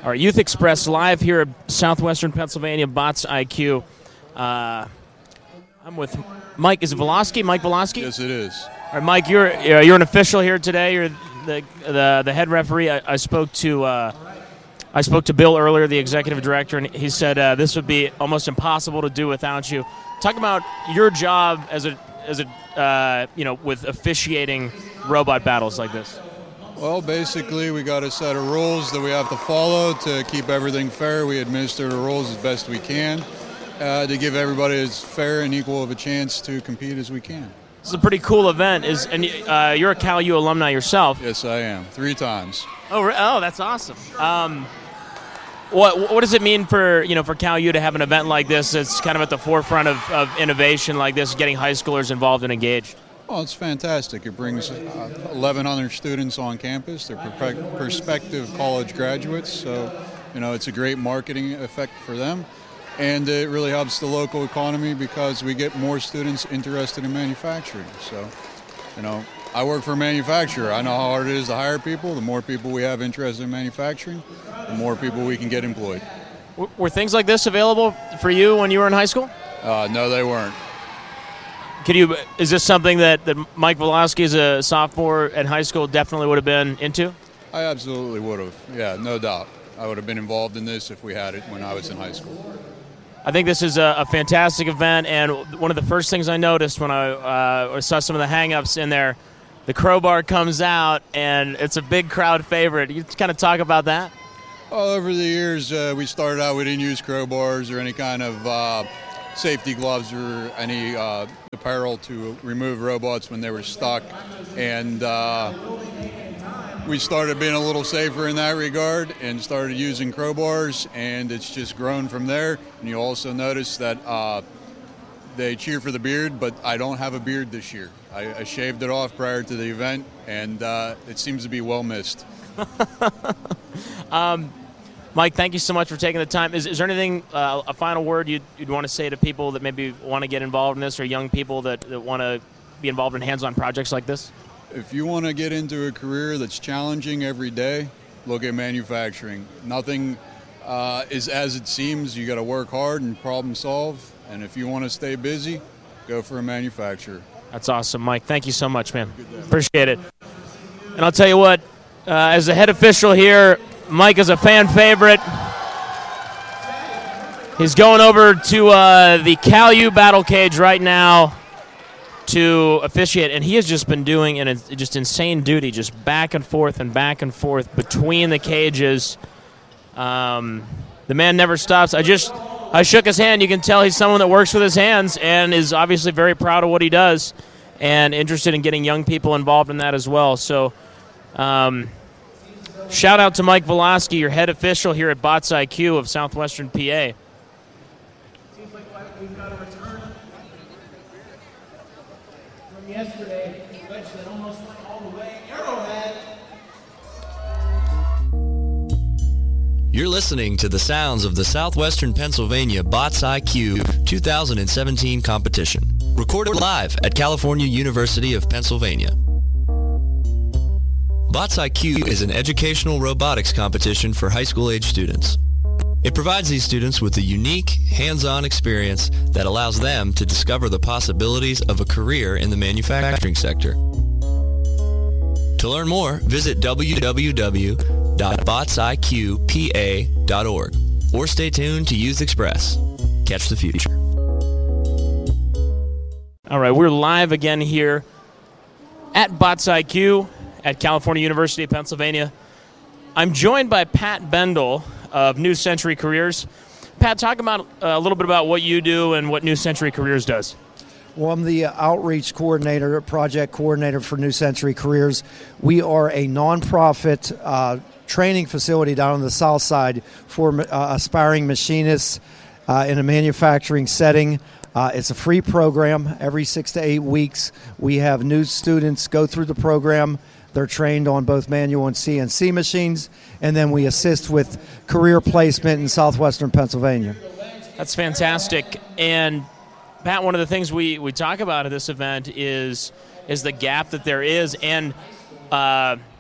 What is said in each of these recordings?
All right, Youth Express live here at Southwestern Pennsylvania Bots IQ. I'm with Mike. Is it Velosky? Mike Velosky? Yes, it is. All right, Mike, you're an official here today. You're the head referee. I spoke to Bill earlier, the executive director, and he said this would be almost impossible to do without you. Talk about your job as a with officiating robot battles like this. Well, basically, we got a set of rules that we have to follow to keep everything fair. We administer the rules as best we can to give everybody as fair and equal of a chance to compete as we can. This is a pretty cool event. You're a Cal U alumni yourself. Yes, I am. 3 times. Oh, that's awesome. What does it mean for Cal U to have an event like this that's kind of at the forefront of innovation like this, getting high schoolers involved and engaged? Oh, it's fantastic. It brings 1,100 students on campus. They're prospective college graduates, so it's a great marketing effect for them. And it really helps the local economy because we get more students interested in manufacturing. So, I work for a manufacturer. I know how hard it is to hire people. The more people we have interested in manufacturing, the more people we can get employed. Were things like this available for you when you were in high school? No, they weren't. Is this something that Mike Velosky as a sophomore at high school definitely would have been into? I absolutely would have. Yeah, no doubt. I would have been involved in this if we had it when I was in high school. I think this is a fantastic event, and one of the first things I noticed when I saw some of the hang-ups in there, the crowbar comes out, and it's a big crowd favorite. You kind of talk about that? Well, over the years, we started out, we didn't use crowbars or any kind of safety gloves or any apparel to remove robots when they were stuck, and we started being a little safer in that regard and started using crowbars, and it's just grown from there. And you also notice that they cheer for the beard, but I don't have a beard this year. I shaved it off prior to the event, and it seems to be well missed. Mike, thank you so much for taking the time. Is there anything, a final word you'd want to say to people that maybe want to get involved in this, or young people that want to be involved in hands-on projects like this? If you want to get into a career that's challenging every day, look at manufacturing. Nothing is as it seems. You got to work hard and problem solve. And if you want to stay busy, go for a manufacturer. That's awesome, Mike. Thank you so much, man. Appreciate it. And I'll tell you what, as the head official here, Mike is a fan favorite. He's going over to the Cal U battle cage right now to officiate, and he has just been doing just insane duty, just back and forth between the cages. The man never stops. I shook his hand. You can tell he's someone that works with his hands and is obviously very proud of what he does and interested in getting young people involved in that as well. So shout out to Mike Velosky, your head official here at Bots IQ of Southwestern PA. Seems like we've got a return from yesterday, which that almost went all the way. Arrowhead. You're listening to the sounds of the Southwestern Pennsylvania Bots IQ 2017 competition, recorded live at California University of Pennsylvania. Bots IQ is an educational robotics competition for high school-age students. It provides these students with a unique, hands-on experience that allows them to discover the possibilities of a career in the manufacturing sector. To learn more, visit www.botsiqpa.org or stay tuned to Youth Express. Catch the future. All right, we're live again here at Bots IQ at California University of Pennsylvania. I'm joined by Pat Bendel of New Century Careers. Pat, talk about a little bit about what you do and what New Century Careers does. Well, I'm the outreach coordinator, project coordinator for New Century Careers. We are a nonprofit training facility down on the south side for aspiring machinists in a manufacturing setting. It's a free program. Every 6 to 8 weeks, we have new students go through the program. They're trained on both manual and CNC machines, and then we assist with career placement in southwestern Pennsylvania. That's fantastic. And Pat, one of the things we talk about at this event is the gap that there is, and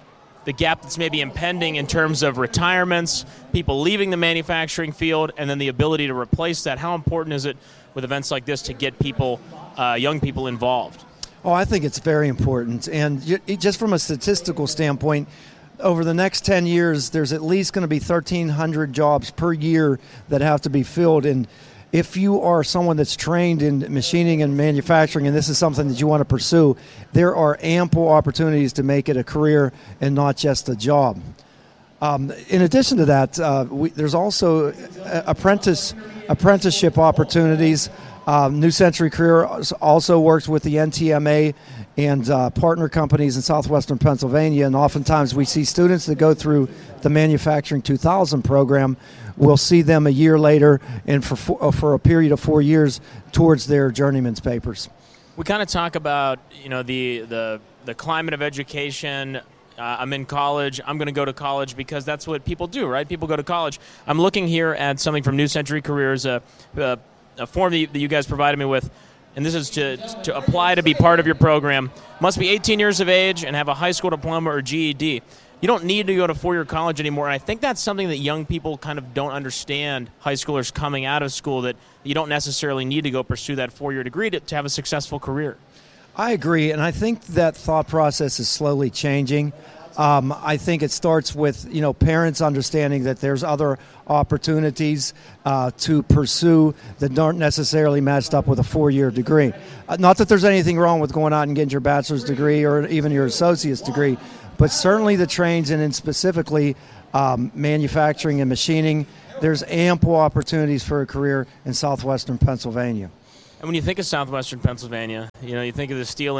the gap that's maybe impending in terms of retirements, people leaving the manufacturing field, and then the ability to replace that. How important is it with events like this to get people, young people involved? Oh, I think it's very important. And just from a statistical standpoint, over the next 10 years, there's at least going to be 1,300 jobs per year that have to be filled. And if you are someone that's trained in machining and manufacturing, and this is something that you want to pursue, there are ample opportunities to make it a career and not just a job. In addition to that, there's also apprenticeship opportunities. New Century Careers also works with the NTMA and partner companies in southwestern Pennsylvania, and oftentimes we see students that go through the Manufacturing 2000 program. We'll see them a year later and for a period of 4 years towards their journeyman's papers. We kind of talk about, the climate of education. I'm in college. I'm going to go to college because that's what people do, right? People go to college. I'm looking here at something from New Century Careers, a form that you guys provided me with, and this is to apply to be part of your program. Must be 18 years of age and have a high school diploma or GED. You don't need to go to four-year college anymore, and I think that's something that young people kind of don't understand, high schoolers coming out of school, that you don't necessarily need to go pursue that four-year degree to have a successful career. I agree, and I think that thought process is slowly changing. I think it starts with parents understanding that there's other opportunities to pursue that aren't necessarily matched up with a four-year degree. Not that there's anything wrong with going out and getting your bachelor's degree or even your associate's degree, but certainly the trades and specifically manufacturing and machining, there's ample opportunities for a career in southwestern Pennsylvania. And when you think of southwestern Pennsylvania, you think of the steel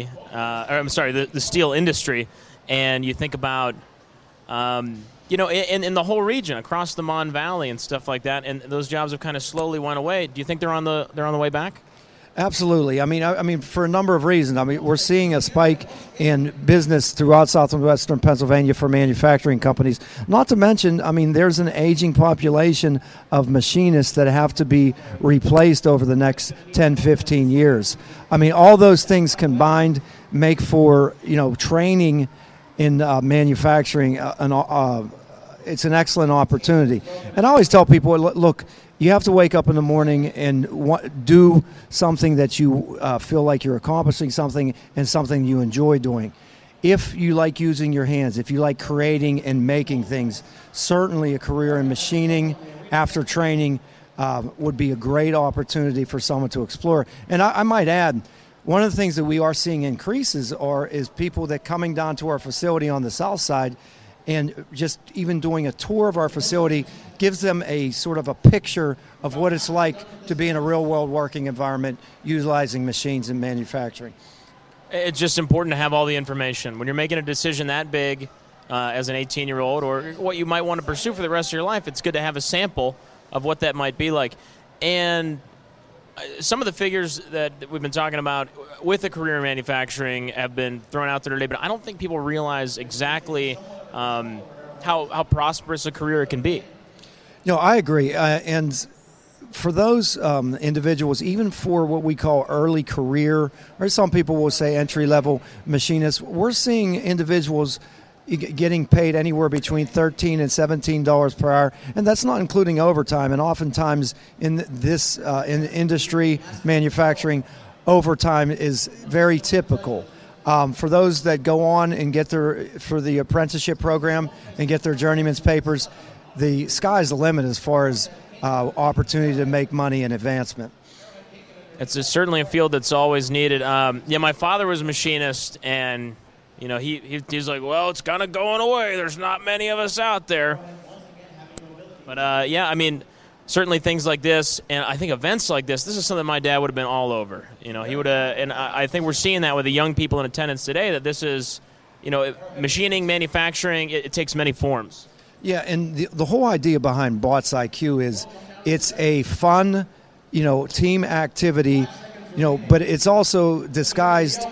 the steel industry. And you think about, in the whole region, across the Mon Valley and stuff like that, and those jobs have kind of slowly went away. Do you think they're on the way back? Absolutely. I mean, for a number of reasons. We're seeing a spike in business throughout southwestern Pennsylvania for manufacturing companies. Not to mention, there's an aging population of machinists that have to be replaced over the next 10, 15 years. All those things combined make for, training in manufacturing. It's an excellent opportunity. And I always tell people, look, you have to wake up in the morning and do something that you feel like you're accomplishing something and something you enjoy doing. If you like using your hands, if you like creating and making things, certainly a career in machining after training would be a great opportunity for someone to explore. And I might add, one of the things that we are seeing increases is people that coming down to our facility on the south side and just even doing a tour of our facility gives them a sort of a picture of what it's like to be in a real-world working environment utilizing machines in manufacturing. It's just important to have all the information. When you're making a decision that big as an 18-year-old or what you might want to pursue for the rest of your life, it's good to have a sample of what that might be like. And some of the figures that we've been talking about with a career in manufacturing have been thrown out there today, but I don't think people realize exactly how prosperous a career it can be. I agree. And for those individuals, even for what we call early career, or some people will say entry-level machinists, we're seeing individuals getting paid anywhere between $13 and $17 per hour, and that's not including overtime. And oftentimes in this in industry, manufacturing, overtime is very typical. For those that go on and get for the apprenticeship program and get their journeyman's papers, the sky's the limit as far as opportunity to make money and advancement. It's certainly a field that's always needed. My father was a machinist, and he's like, well, it's kind of going away. There's not many of us out there. But, certainly things like this, and I think events like this is something my dad would have been all over. He would have, and I think we're seeing that with the young people in attendance today, that this is, machining, manufacturing, it takes many forms. Yeah, and the whole idea behind Bots IQ is it's a fun, team activity, but it's also disguised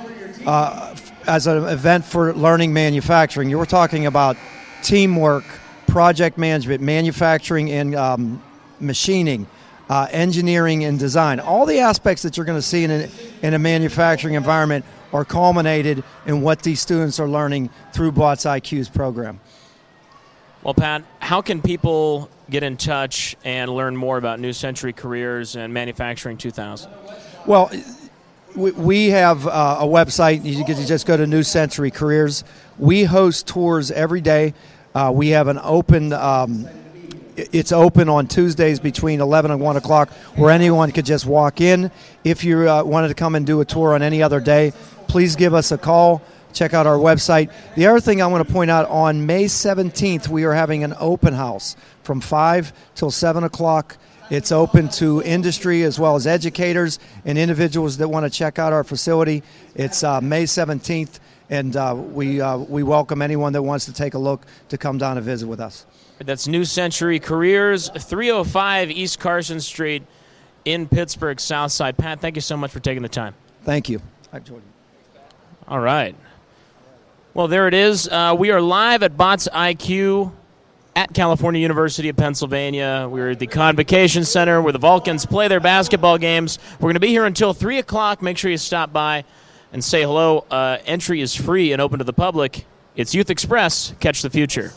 as an event for learning manufacturing. You were talking about teamwork, project management, manufacturing, and machining, engineering, and design. All the aspects that you're going to see in a manufacturing environment are culminated in what these students are learning through BOTS IQ's program. Well, Pat, how can people get in touch and learn more about New Century Careers and Manufacturing 2000? Well, we have a website. You can just go to New Century Careers. We host tours every day. We have an open, it's open on Tuesdays between 11 and 1 o'clock where anyone could just walk in. If you wanted to come and do a tour on any other day, please give us a call. Check out our website. The other thing I want to point out, on May 17th, we are having an open house from 5 till 7 o'clock. It's open to industry as well as educators and individuals that want to check out our facility. It's May 17th, and we welcome anyone that wants to take a look to come down and visit with us. That's New Century Careers, 305 East Carson Street in Pittsburgh, Southside. Pat, thank you so much for taking the time. Thank you. Hi, Jordan. All right. Well, there it is. We are live at BOTS IQ at California University of Pennsylvania. We're at the Convocation Center where the Vulcans play their basketball games. We're going to be here until 3 o'clock. Make sure you stop by and say hello. Entry is free and open to the public. It's Youth Express. Catch the future.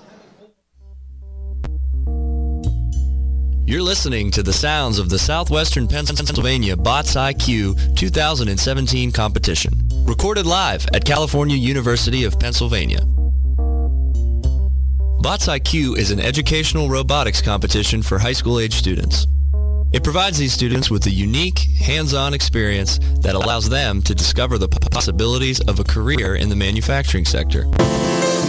You're listening to the sounds of the Southwestern Pennsylvania BOTS IQ 2017 competition. Recorded live at California University of Pennsylvania. BOTS IQ is an educational robotics competition for high school age students. It provides these students with a unique, hands-on experience that allows them to discover the possibilities of a career in the manufacturing sector.